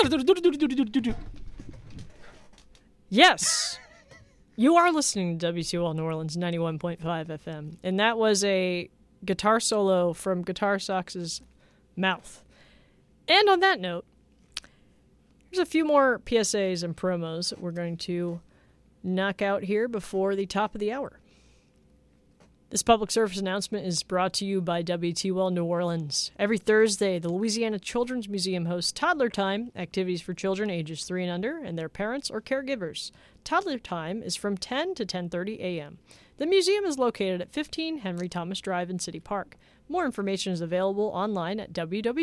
Yes, you are listening to WTOL New Orleans 91.5 FM, and that was a guitar solo from Guitar Sox's mouth. And on that note, there's a few more PSAs and promos that we're going to knock out here before the top of the hour. This public service announcement is brought to you by WTOL New Orleans. Every Thursday, the Louisiana Children's Museum hosts Toddler Time, activities for children ages 3 and under, and their parents or caregivers. Toddler Time is from 10 to 10:30 a.m. The museum is located at 15 Henry Thomas Drive in City Park. More information is available online at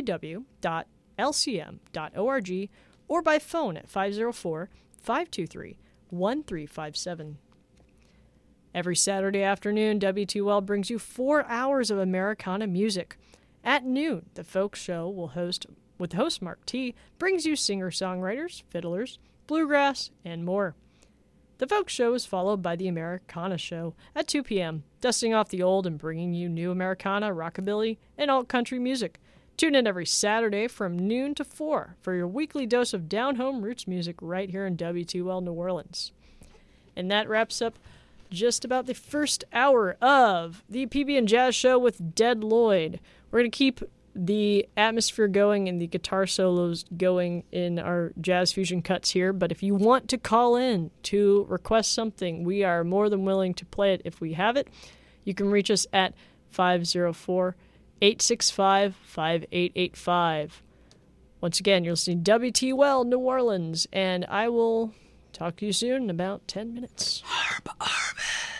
www.lcm.org or by phone at 504-523-1357. Every Saturday afternoon, WTOL brings you 4 hours of Americana music. At noon, the Folk Show with host Mark T, brings you singer-songwriters, fiddlers, bluegrass, and more. The Folk Show is followed by the Americana Show at 2 p.m., dusting off the old and bringing you new Americana, rockabilly, and alt-country music. Tune in every Saturday from noon to 4 for your weekly dose of down-home roots music right here in WTOL New Orleans. And that wraps up just about the first hour of the PB and Jazz Show with Dead Lloyd. We're going to keep the atmosphere going and the guitar solos going in our jazz fusion cuts here, but if you want to call in to request something, we are more than willing to play it if we have it. You can reach us at 504-865-5885. Once again, you're listening to WTOL New Orleans, and I will talk to you soon in about 10 minutes. Harb.